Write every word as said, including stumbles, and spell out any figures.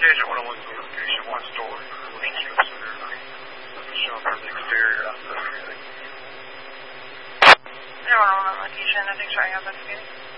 agent want to look at the location one store. Thank you. So they're not showing from the exterior outside of everything. zero one one location, nothing showing up investigating.